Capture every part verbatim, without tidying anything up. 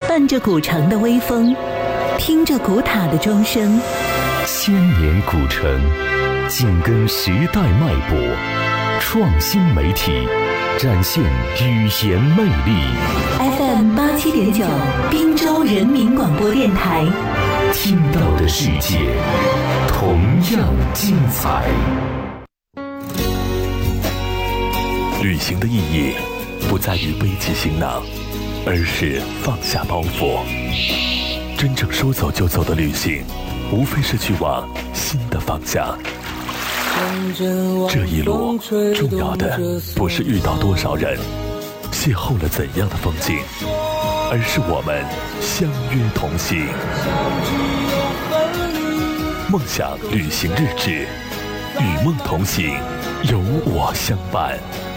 伴着古城的微风，听着古塔的钟声。 千年古城，紧跟时代脉搏，创新媒体，展现语言魅力。 F M 八七点九，滨州人民广播电台。 听到的世界同样精彩。旅行的意义不在于背起行囊，而是放下包袱。真正说走就走的旅行，无非是去往新的方向。这一路重要的不是遇到多少人，邂逅了怎样的风景，而是我们相约同行。梦想旅行日志，与梦同行，有我相伴。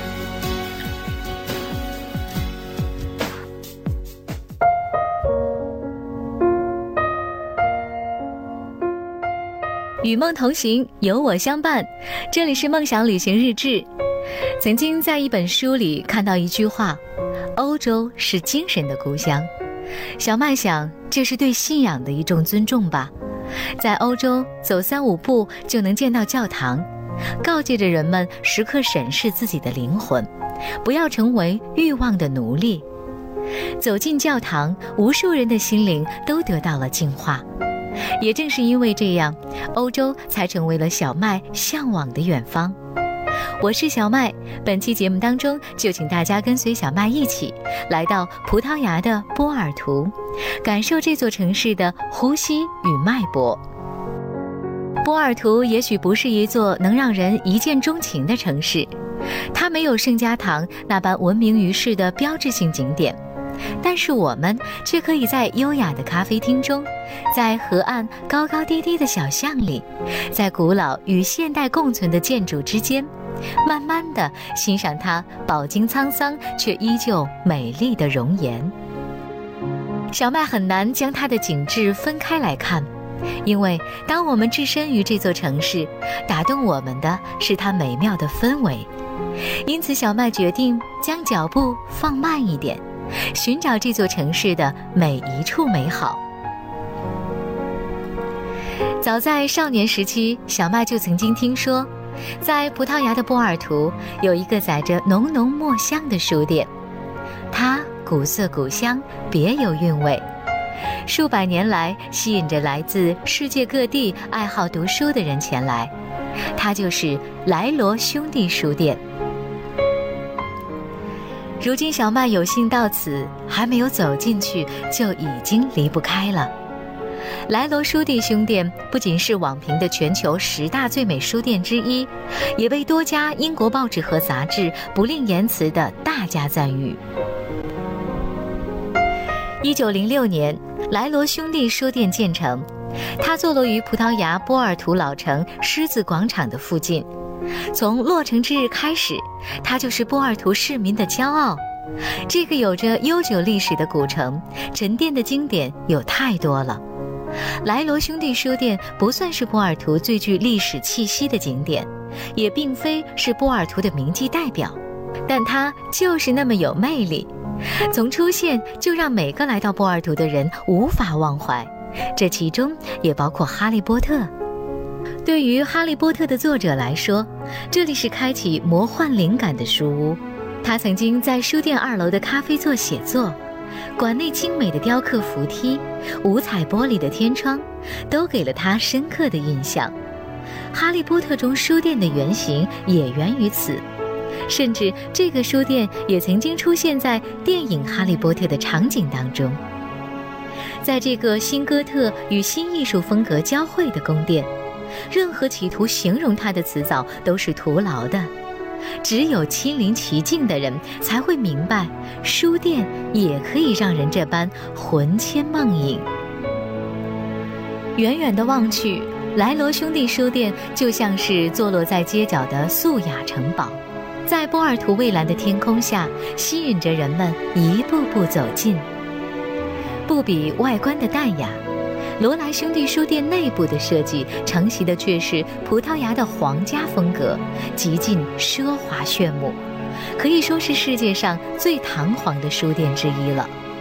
与梦同行，有我相伴。这里是梦想旅行日志。曾经在一本书里看到一句话，欧洲是精神的故乡。小麦想，这是对信仰的一种尊重吧。在欧洲走三五步就能见到教堂，告诫着人们时刻审视自己的灵魂，不要成为欲望的奴隶。走进教堂，无数人的心灵都得到了净化。也正是因为这样，欧洲才成为了小麦向往的远方。我是小麦，本期节目当中就请大家跟随小麦一起来到葡萄牙的波尔图，感受这座城市的呼吸与脉搏。波尔图也许不是一座能让人一见钟情的城市，它没有圣家堂那般闻名于世的标志性景点，但是我们却可以在优雅的咖啡厅中，在河岸高高低低的小巷里，在古老与现代共存的建筑之间，慢慢地欣赏它饱经沧桑却依旧美丽的容颜。小麦很难将它的景致分开来看，因为当我们置身于这座城市，打动我们的是它美妙的氛围。因此小麦决定将脚步放慢一点，寻找这座城市的每一处美好。早在少年时期，小麦就曾经听说，在葡萄牙的波尔图有一个载着浓浓墨香的书店，它古色古香，别有韵味，数百年来吸引着来自世界各地爱好读书的人前来。它就是莱罗兄弟书店。如今小麦有幸到此，还没有走进去就已经离不开了。莱罗书弟兄店不仅是网评的全球十大最美书店之一，也被多家英国报纸和杂志不吝言辞地大加赞誉。一九零六年，莱罗兄弟书店建成，它坐落于葡萄牙波尔图老城狮子广场的附近。从落成之日开始，它就是波尔图市民的骄傲。这个有着悠久历史的古城，沉淀的经典有太多了。莱罗兄弟书店不算是波尔图最具历史气息的景点，也并非是波尔图的名迹代表，但它就是那么有魅力，从出现就让每个来到波尔图的人无法忘怀，这其中也包括哈利波特。对于哈利波特的作者来说，这里是开启魔幻灵感的书屋。他曾经在书店二楼的咖啡座写作，馆内精美的雕刻扶梯，五彩玻璃的天窗，都给了他深刻的印象。哈利波特中书店的原型也源于此，甚至这个书店也曾经出现在电影《哈利波特》的场景当中。在这个新哥特与新艺术风格交汇的宫殿，任何企图形容它的词藻都是徒劳的，只有亲临其境的人才会明白，书店也可以让人这般魂牵梦萦。远远地望去，莱罗兄弟书店就像是坐落在街角的素雅城堡，在波尔图蔚蓝的天空下，吸引着人们一步步走近。不比外观的淡雅，罗莱兄弟书店内部的设计承袭的却是葡萄牙的皇家风格，极尽奢华炫目，可以说是世界上最堂皇的书店之一了。